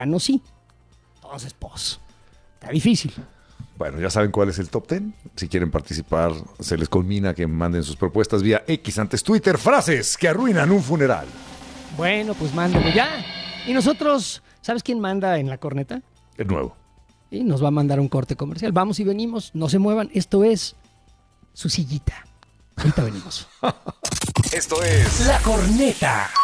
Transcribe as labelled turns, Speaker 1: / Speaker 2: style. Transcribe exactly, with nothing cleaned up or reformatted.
Speaker 1: no sí. Entonces, pues, está difícil.
Speaker 2: Bueno, ya saben cuál es el top diez. Si quieren participar, se les conmina que manden sus propuestas vía X, antes Twitter, frases que arruinan un funeral.
Speaker 1: Bueno, pues mándalo ya. Y nosotros, ¿sabes quién manda en la corneta?
Speaker 2: El nuevo.
Speaker 1: Y nos va a mandar un corte comercial. Vamos y venimos, no se muevan. Esto es su sillita. Ahorita venimos.
Speaker 2: Esto es
Speaker 3: La Corneta.